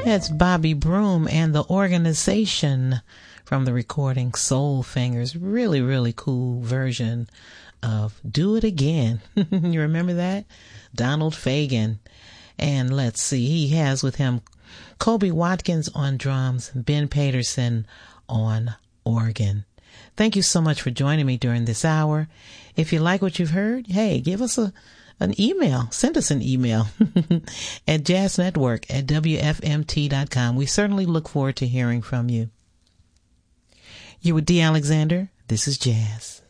That's Bobby Broom and the Organization from the recording Soul Fingers. Really, really cool version of Do It Again. You remember that? Donald Fagen. And let's see, he has with him Kobe Watkins on drums, Ben Paterson on organ. Thank you so much for joining me during this hour. If you like what you've heard, hey, give us an email. Send us an email at jazznetwork@wfmt.com. We certainly look forward to hearing from you. You're with Dee Alexander. This is Jazz.